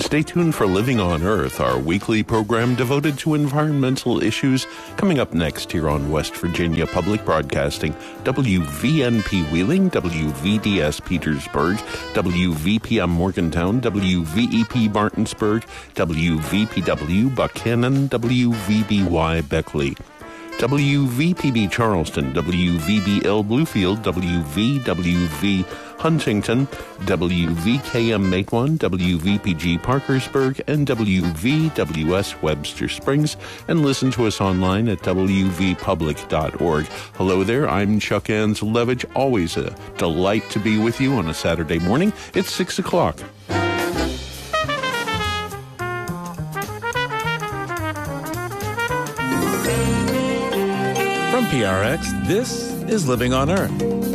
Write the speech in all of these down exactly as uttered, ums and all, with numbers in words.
Stay tuned for Living on Earth, our weekly program devoted to environmental issues, coming up next here on West Virginia Public Broadcasting, W V N P Wheeling, W V D S Petersburg, W V P M Morgantown, W V E P Martinsburg, W V P W Buchanan, W V B Y Beckley, W V P B Charleston, W V B L Bluefield, W V W V Huntington, W V K M Matewan, W V P G Parkersburg, and W V W S Webster Springs, and listen to us online at w v public dot org. Hello there, I'm Chuck Anzelevich. Always a delight to be with you on a Saturday morning. It's six o'clock. From P R X, this is Living on Earth.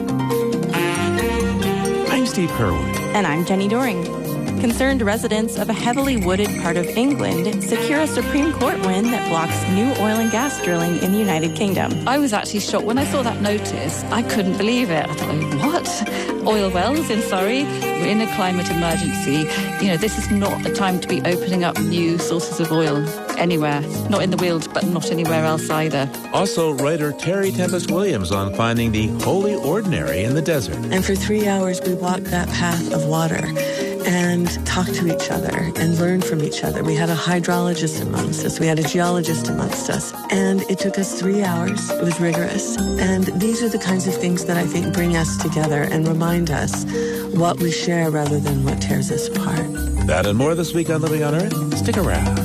I'm Steve Kerwood. And I'm Jenny Doring. Concerned residents of a heavily wooded part of England secure a Supreme Court win that blocks new oil and gas drilling in the United Kingdom. I was actually shocked. When I saw that notice, I couldn't believe it. I thought, what? Oil wells in Surrey? We're in a climate emergency. You know, this is not the time to be opening up new sources of oil anywhere. Not in the Weald, but not anywhere else either. Also, writer Terry Tempest Williams on finding the holy ordinary in the desert. And for three hours, we walked that path of water and talked to each other and learned from each other. We had a hydrologist amongst us. We had a geologist amongst us. And it took us three hours. It was rigorous. And these are the kinds of things that I think bring us together and remind us what we share rather than what tears us apart. That and more this week on Living on Earth. Stick around.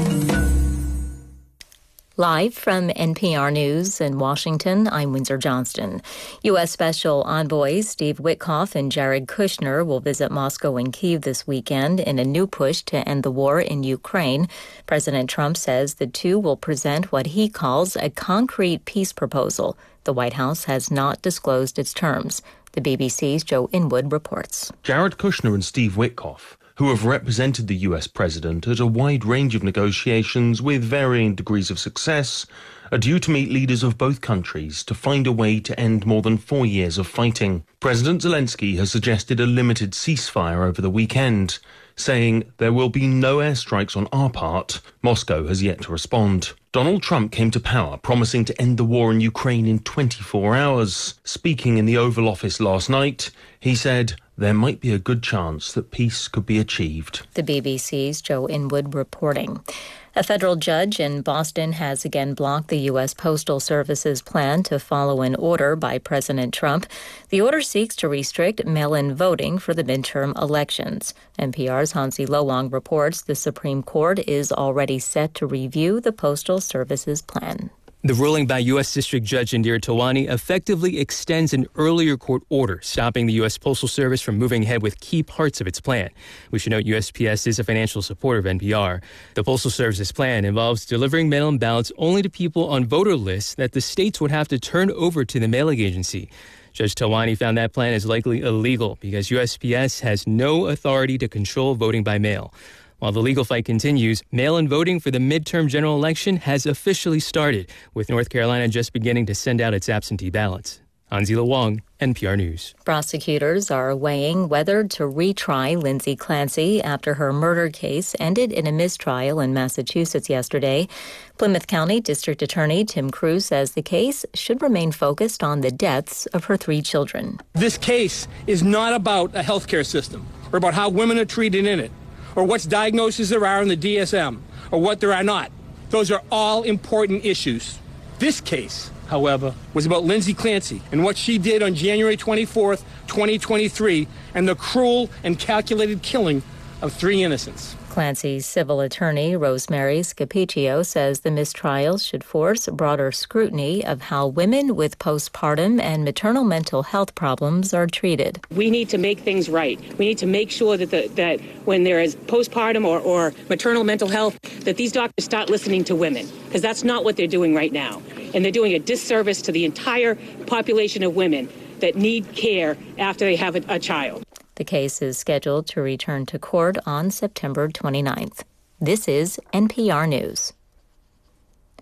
Live from N P R News in Washington, I'm Windsor Johnston. U S. Special Envoys Steve Witkoff and Jared Kushner will visit Moscow and Kyiv this weekend in a new push to end the war in Ukraine. President Trump says the two will present what he calls a concrete peace proposal. The White House has not disclosed its terms. The B B C's Joe Inwood reports. Jared Kushner and Steve Witkoff, who have represented the U S president at a wide range of negotiations with varying degrees of success, are due to meet leaders of both countries to find a way to end more than four years of fighting. President Zelensky has suggested a limited ceasefire over the weekend, saying there will be no airstrikes on our part. Moscow has yet to respond. Donald Trump came to power promising to end the war in Ukraine in twenty-four hours. Speaking in the Oval Office last night, he said there might be a good chance that peace could be achieved. The B B C's Joe Inwood reporting. A federal judge in Boston has again blocked the U S. Postal Service's plan to follow an order by President Trump. The order seeks to restrict mail-in voting for the midterm elections. N P R's Hansi Lowong reports the Supreme Court is already set to review the Postal Service's plan. The ruling by U S. District Judge Indira Tawani effectively extends an earlier court order, stopping the U S. Postal Service from moving ahead with key parts of its plan. We should note U S P S is a financial supporter of N P R. The Postal Service's plan involves delivering mail-in ballots only to people on voter lists that the states would have to turn over to the mailing agency. Judge Tawani found that plan is likely illegal because U S P S has no authority to control voting by mail. While the legal fight continues, mail-in voting for the midterm general election has officially started, with North Carolina just beginning to send out its absentee ballots. Hansi Wong, N P R News. Prosecutors are weighing whether to retry Lindsay Clancy after her murder case ended in a mistrial in Massachusetts yesterday. Plymouth County District Attorney Tim Cruz says the case should remain focused on the deaths of her three children. This case is not about a healthcare system or about how women are treated in it, or what diagnoses there are in the D S M, or what there are not. Those are all important issues. This case, however, was about Lindsay Clancy and what she did on January twenty-fourth, twenty twenty-three, and the cruel and calculated killing of three innocents. Clancy's civil attorney, Rosemary Scapicchio, says the mistrial should force broader scrutiny of how women with postpartum and maternal mental health problems are treated. We need to make things right. We need to make sure that the, that when there is postpartum or, or maternal mental health, that these doctors start listening to women, because that's not what they're doing right now. And they're doing a disservice to the entire population of women that need care after they have a, a child. The case is scheduled to return to court on September twenty-ninth. This is N P R News.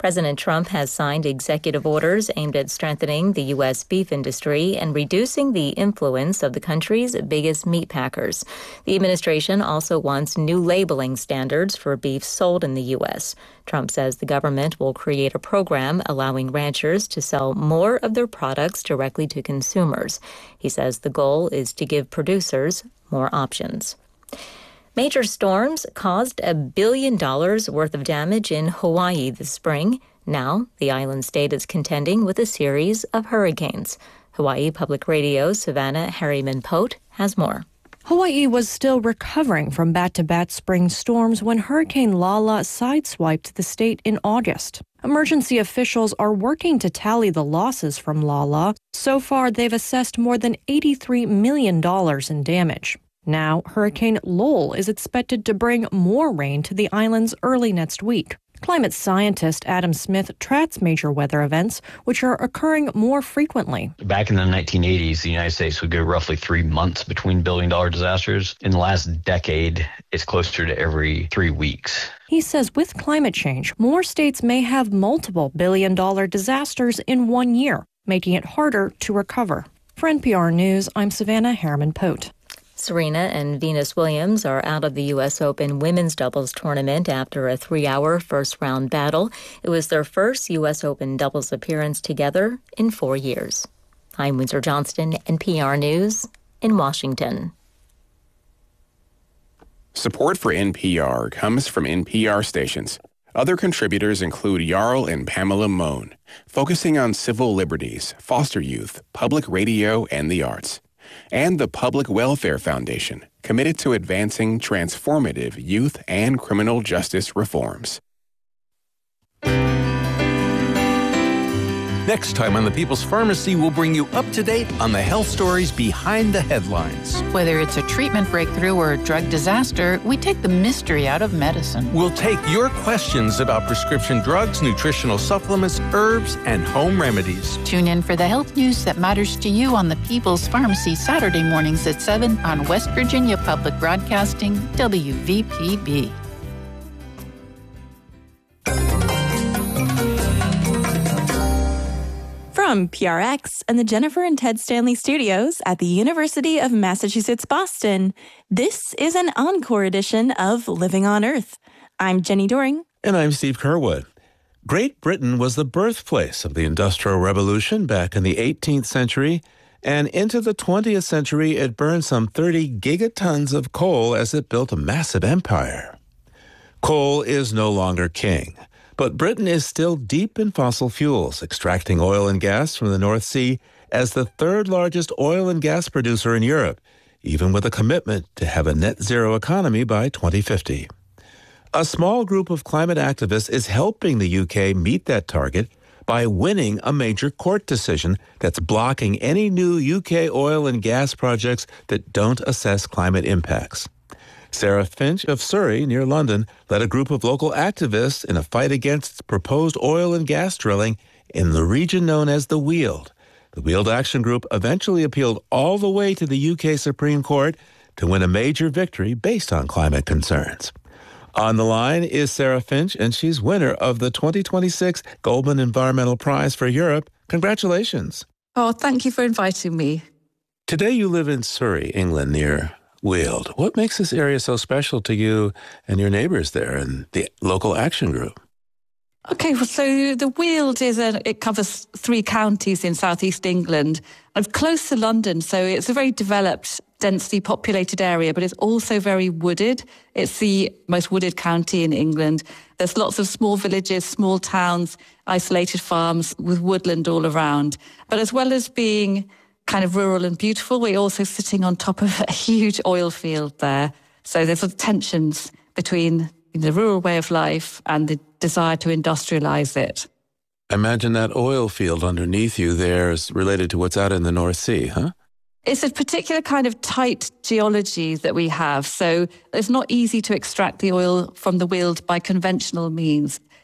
President Trump has signed executive orders aimed at strengthening the U S beef industry and reducing the influence of the country's biggest meat packers. The administration also wants new labeling standards for beef sold in the U S. Trump says the government will create a program allowing ranchers to sell more of their products directly to consumers. He says the goal is to give producers more options. Major storms caused a billion dollars worth of damage in Hawaii this spring. Now, the island state is contending with a series of hurricanes. Hawaii Public Radio's Savannah Harriman-Pote has more. Hawaii was still recovering from bat-to-bat spring storms when Hurricane Lala sideswiped the state in August. Emergency officials are working to tally the losses from Lala. So far, they've assessed more than eighty-three million dollars in damage. Now, Hurricane Lowell is expected to bring more rain to the islands early next week. Climate scientist Adam Smith tracks major weather events, which are occurring more frequently. Back in the nineteen eighties, the United States would go roughly three months between billion-dollar disasters. In the last decade, it's closer to every three weeks. He says with climate change, more states may have multiple billion-dollar disasters in one year, making it harder to recover. For N P R News, I'm Savannah Harriman-Pote. Serena and Venus Williams are out of the U S Open women's doubles tournament after a three-hour first-round battle. It was their first U S Open doubles appearance together in four years. I'm Windsor Johnston, N P R News in Washington. Support for N P R comes from N P R stations. Other contributors include Jarl and Pamela Mohn, focusing on civil liberties, foster youth, public radio, and the arts. And the Public Welfare Foundation, committed to advancing transformative youth and criminal justice reforms. Next time on The People's Pharmacy, we'll bring you up to date on the health stories behind the headlines. Whether it's a treatment breakthrough or a drug disaster, we take the mystery out of medicine. We'll take your questions about prescription drugs, nutritional supplements, herbs, and home remedies. Tune in for the health news that matters to you on The People's Pharmacy Saturday mornings at seven on West Virginia Public Broadcasting, W V P B. From P R X and the Jennifer and Ted Stanley studios at the University of Massachusetts, Boston, this is an encore edition of Living on Earth. I'm Jenny Doring. And I'm Steve Curwood. Great Britain was the birthplace of the Industrial Revolution back in the eighteenth century, and into the twentieth century it burned some thirty gigatons of coal as it built a massive empire. Coal is no longer king. But Britain is still deep in fossil fuels, extracting oil and gas from the North Sea as the third largest oil and gas producer in Europe, even with a commitment to have a net zero economy by twenty fifty. A small group of climate activists is helping the U K meet that target by winning a major court decision that's blocking any new U K oil and gas projects that don't assess climate impacts. Sarah Finch of Surrey, near London, led a group of local activists in a fight against proposed oil and gas drilling in the region known as the Weald. The Weald Action Group eventually appealed all the way to the U K Supreme Court to win a major victory based on climate concerns. On the line is Sarah Finch, and she's winner of the twenty twenty-six Goldman Environmental Prize for Europe. Congratulations. Oh, thank you for inviting me. Today you live in Surrey, England, near Weald. What makes this area so special to you and your neighbors there and the local action group? Okay, well, so the Weald is a, it covers three counties in southeast England. I'm close to London, so it's a very developed, densely populated area, but it's also very wooded. It's the most wooded county in England. There's lots of small villages, small towns, isolated farms with woodland all around. But as well as being kind of rural and beautiful, we're also sitting on top of a huge oil field there. So there's sort of tensions between the rural way of life and the desire to industrialize it. Imagine that oil field underneath you there is related to what's out in the North Sea, huh? It's a particular kind of tight geology that we have. So it's not easy to extract the oil from the Weald by conventional means.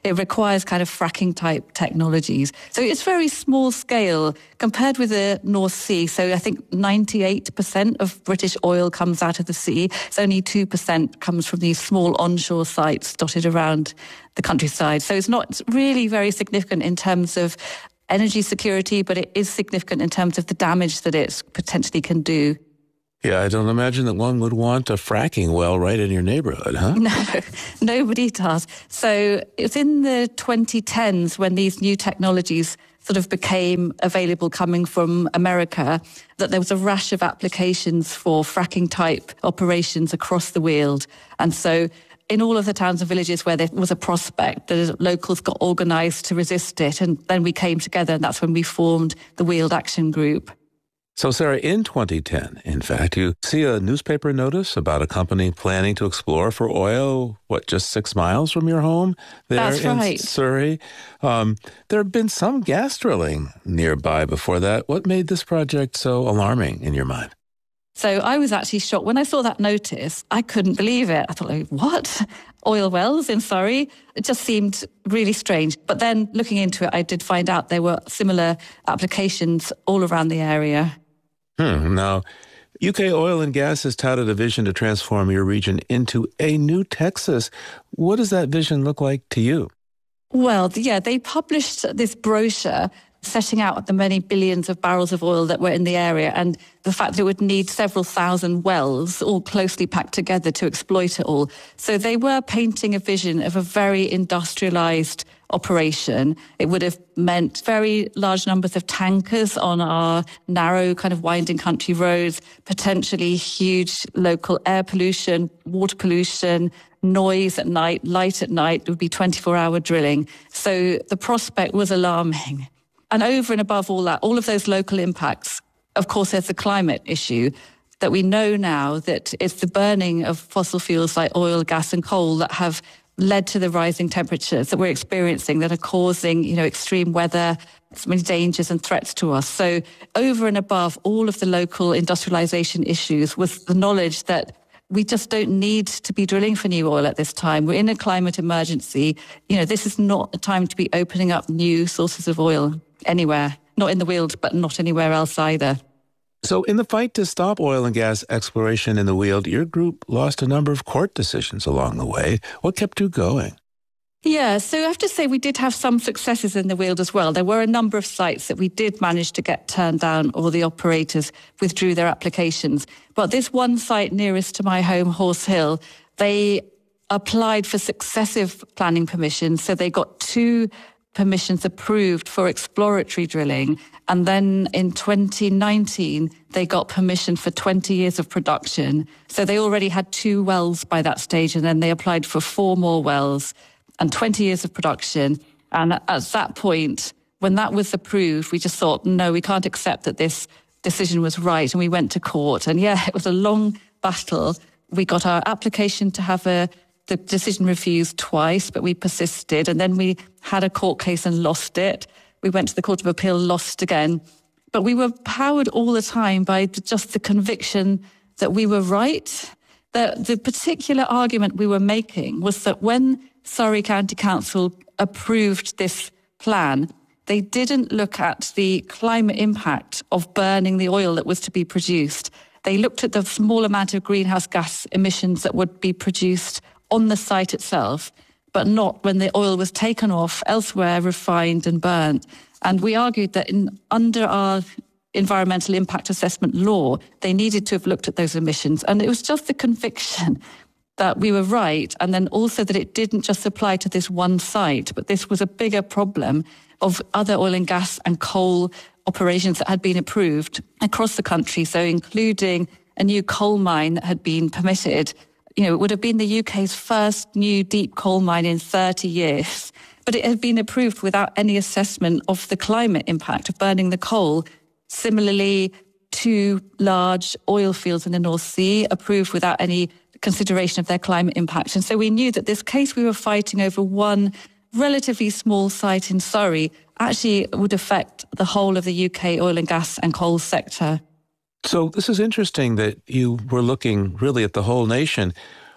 It requires kind of fracking type technologies. So it's very small scale compared with the North Sea. So I think ninety-eight percent of British oil comes out of the sea. It's only two percent comes from these small onshore sites dotted around the countryside. So it's not really very significant in terms of energy security, but it is significant in terms of the damage that it potentially can do. Yeah, I don't imagine that one would want a fracking well right in your neighborhood, huh? No, nobody does. So it's in the twenty tens when these new technologies sort of became available coming from America, that there was a rash of applications for fracking type operations across the Weald. And so in all of the towns and villages where there was a prospect, the locals got organised to resist it. And then we came together, and that's when we formed the Weald Action Group. So, Sarah, in twenty ten, in fact, you see a newspaper notice about a company planning to explore for oil, what, just six miles from your home there That's in right. Surrey. Um, there had been some gas drilling nearby before that. What made this project so alarming in your mind? So I was actually shocked. When I saw that notice, I couldn't believe it. I thought, like, what? Oil wells in Surrey? It just seemed really strange. But then looking into it, I did find out there were similar applications all around the area. Hmm. Now, U K Oil and Gas has touted a vision to transform your region into a new Texas. What does that vision look like to you? Well, yeah, they published this brochure setting out the many billions of barrels of oil that were in the area and the fact that it would need several thousand wells all closely packed together to exploit it all. So they were painting a vision of a very industrialized operation. It would have meant very large numbers of tankers on our narrow kind of winding country roads, potentially huge local air pollution, water pollution, noise at night, light at night. It would be twenty-four hour drilling. So the prospect was alarming. And over and above all that, all of those local impacts, of course, there's the climate issue that we know now that it's the burning of fossil fuels like oil, gas and coal that have led to the rising temperatures that we're experiencing that are causing, you know, extreme weather, so many dangers and threats to us. So over and above all of the local industrialization issues was the knowledge that we just don't need to be drilling for new oil at this time. We're in a climate emergency. You know, this is not a time to be opening up new sources of oil anywhere, not in the Weald, but not anywhere else either. So in the fight to stop oil and gas exploration in the Weald, your group lost a number of court decisions along the way. What kept you going? Yeah, so I have to say we did have some successes in the Weald as well. There were a number of sites that we did manage to get turned down or the operators withdrew their applications. But this one site nearest to my home, Horse Hill, they applied for successive planning permissions. So they got two permissions approved for exploratory drilling. And then in twenty nineteen, they got permission for twenty years of production. So they already had two wells by that stage, and then they applied for four more wells and twenty years of production. And at that point, when that was approved, we just thought, no, we can't accept that this decision was right. And we went to court. And yeah, it was a long battle. We got our application to have a the decision refused twice, but we persisted. And then we had a court case and lost it. We went to the Court of Appeal, lost again. But we were powered all the time by just the conviction that we were right. The, the particular argument we were making was that when Surrey County Council approved this plan, they didn't look at the climate impact of burning the oil that was to be produced. They looked at the small amount of greenhouse gas emissions that would be produced on the site itself, but not when the oil was taken off elsewhere, refined and burnt. And we argued that in, under our environmental impact assessment law, they needed to have looked at those emissions. And it was just the conviction that we were right, and then also that it didn't just apply to this one site, but this was a bigger problem of other oil and gas and coal operations that had been approved across the country, so including a new coal mine that had been permitted. You know, it would have been the U K's first new deep coal mine in thirty years, but it had been approved without any assessment of the climate impact of burning the coal. Similarly, two large oil fields in the North Sea approved without any consideration of their climate impact. And so we knew that this case we were fighting over one relatively small site in Surrey actually would affect the whole of the U K oil and gas and coal sector. So this is interesting that you were looking really at the whole nation.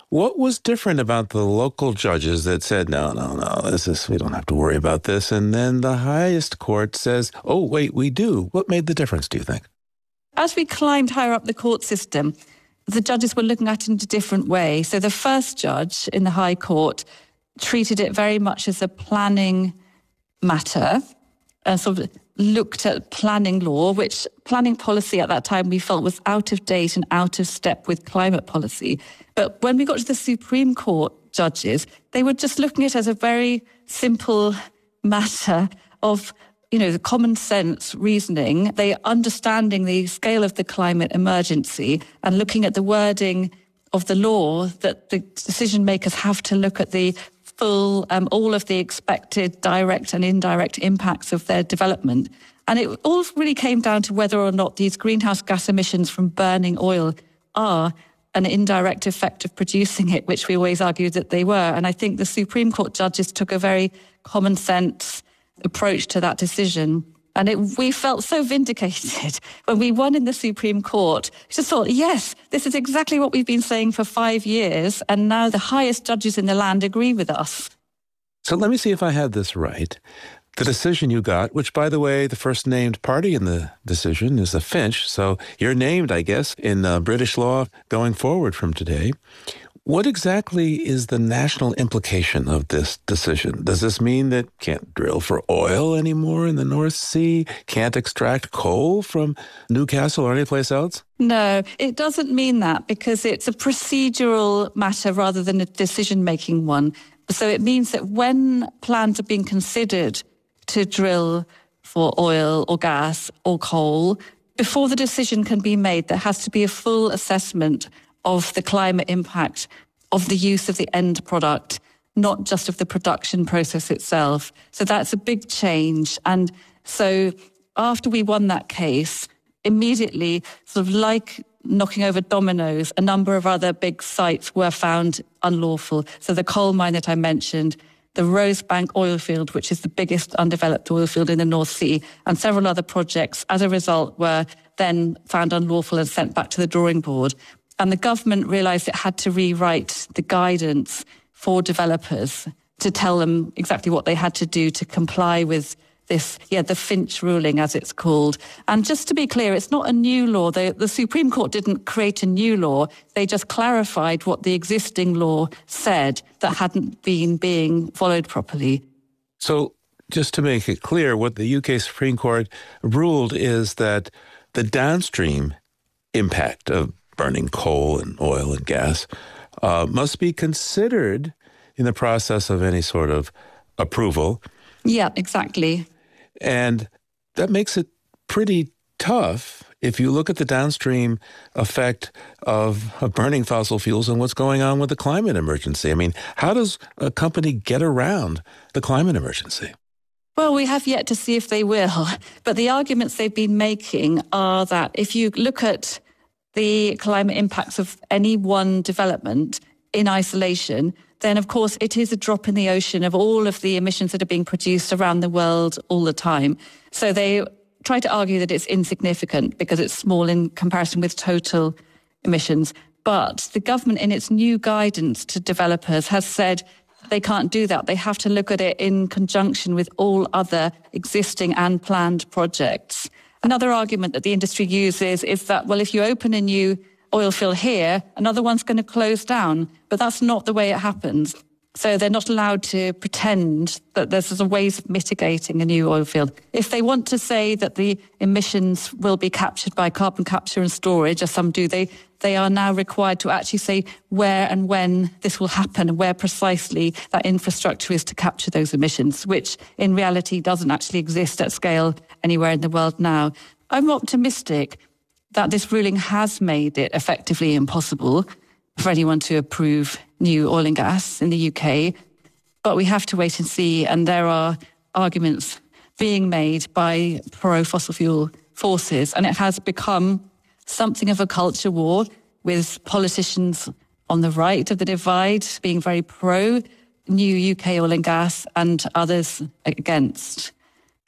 What was different about the local judges that said, no, no, no, this is, we don't have to worry about this? And then the highest court says, oh, wait, we do. What made the difference, do you think? As we climbed higher up the court system, the judges were looking at it in a different way. So the first judge in the High Court treated it very much as a planning matter, and sort of looked at planning law, which planning policy at that time we felt was out of date and out of step with climate policy. But when we got to the Supreme Court judges, they were just looking at it as a very simple matter of, you know, the common sense reasoning. They understanding the scale of the climate emergency and looking at the wording of the law that the decision makers have to look at the full, um, all of the expected direct and indirect impacts of their development. And it all really came down to whether or not these greenhouse gas emissions from burning oil are an indirect effect of producing it, which we always argued that they were. And I think the Supreme Court judges took a very common sense approach to that decision. And it, we felt so vindicated when we won in the Supreme Court. We just thought, yes, this is exactly what we've been saying for five years. And now the highest judges in the land agree with us. So let me see if I had this right. The decision you got, which, by the way, the first named party in the decision is the Finch. So you're named, I guess, in uh, British law going forward from today. What exactly is the national implication of this decision? Does this mean that can't drill for oil anymore in the North Sea? Can't extract coal from Newcastle or anyplace else? No, it doesn't mean that, because it's a procedural matter rather than a decision-making one. So it means that when plans are being considered to drill for oil or gas or coal, before the decision can be made, there has to be a full assessment of the climate impact of the use of the end product, not just of the production process itself. So that's a big change. And so after we won that case, immediately, sort of like knocking over dominoes, a number of other big sites were found unlawful. So the coal mine that I mentioned, the Rosebank oil field, which is the biggest undeveloped oil field in the North Sea, and several other projects, as a result, were then found unlawful and sent back to the drawing board. And the government realised it had to rewrite the guidance for developers to tell them exactly what they had to do to comply with this, yeah, the Finch ruling, as it's called. And just to be clear, it's not a new law. The, the Supreme Court didn't create a new law. They just clarified what the existing law said that hadn't been being followed properly. So just to make it clear, what the U K Supreme Court ruled is that the downstream impact of burning coal and oil and gas uh, must be considered in the process of any sort of approval. Yeah, exactly. And that makes it pretty tough if you look at the downstream effect of, of burning fossil fuels and what's going on with the climate emergency. I mean, how does a company get around the climate emergency? Well, we have yet to see if they will. But the arguments they've been making are that if you look at the climate impacts of any one development in isolation, then of course it is a drop in the ocean of all of the emissions that are being produced around the world all the time. So they try to argue that it's insignificant because it's small in comparison with total emissions. But the government, in its new guidance to developers, has said they can't do that. They have to look at it in conjunction with all other existing and planned projects. Another argument that the industry uses is that, well, if you open a new oil field here, another one's going to close down. But that's not the way it happens. So they're not allowed to pretend that there's a ways of mitigating a new oil field. If they want to say that the emissions will be captured by carbon capture and storage, as some do, they, they are now required to actually say where and when this will happen and where precisely that infrastructure is to capture those emissions, which in reality doesn't actually exist at scale anywhere in the world now. I'm optimistic that this ruling has made it effectively impossible for anyone to approve new oil and gas in the U K. But we have to wait and see. And there are arguments being made by pro-fossil fuel forces. And it has become something of a culture war, with politicians on the right of the divide being very pro new U K oil and gas and others against.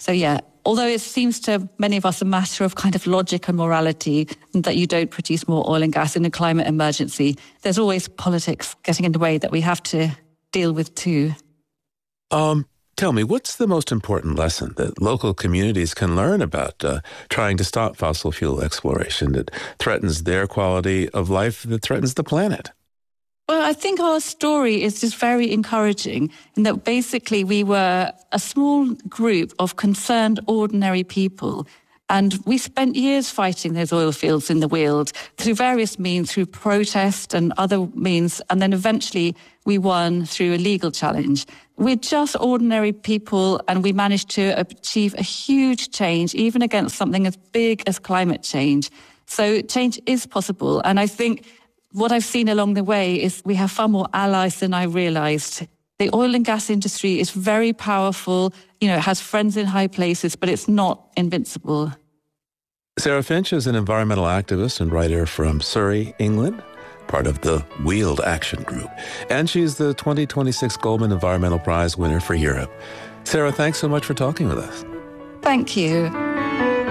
So, yeah, although it seems to many of us a matter of kind of logic and morality that you don't produce more oil and gas in a climate emergency, there's always politics getting in the way that we have to deal with too. Um, tell me, what's the most important lesson that local communities can learn about uh, trying to stop fossil fuel exploration that threatens their quality of life, that threatens the planet? Well, I think our story is just very encouraging in that basically we were a small group of concerned, ordinary people. And we spent years fighting those oil fields in the Weald through various means, through protest and other means. And then eventually we won through a legal challenge. We're just ordinary people, and we managed to achieve a huge change, even against something as big as climate change. So change is possible. And I think what I've seen along the way is we have far more allies than I realized. The oil and gas industry is very powerful. You know, it has friends in high places, but it's not invincible. Sarah Finch is an environmental activist and writer from Surrey, England, part of the Weald Action Group. And she's the twenty twenty-six Goldman Environmental Prize winner for Europe. Sarah, thanks so much for talking with us. Thank you.